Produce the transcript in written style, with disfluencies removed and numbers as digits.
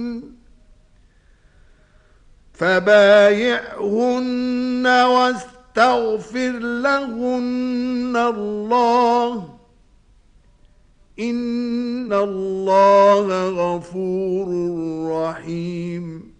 فبايعهن واستغفر لهن الله، إن الله غفور رحيم.